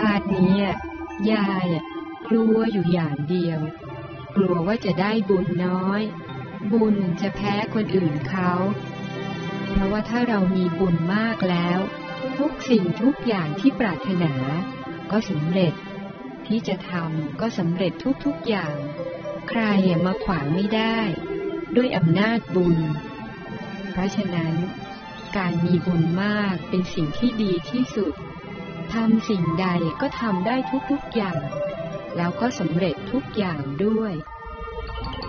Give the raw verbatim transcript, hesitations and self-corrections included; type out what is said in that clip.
าตินี้ยายกลัวอยู่อย่างเดียวกลัวว่าจะได้บุญน้อยบุญจะแพ้คนอื่นเขาเพราะว่าถ้าเรามีบุญมากแล้วทุกสิ่งทุกอย่างที่ปรารถนาก็สำเร็จที่จะทำก็สำเร็จทุกๆอย่างใครมาขวางไม่ได้ด้วยอำนาจบุญเพราะฉะนั้นการมีบุญมากเป็นสิ่งที่ดีที่สุดทำสิ่งใดก็ทำได้ทุกๆอย่างแล้วก็สำเร็จทุกอย่างด้วย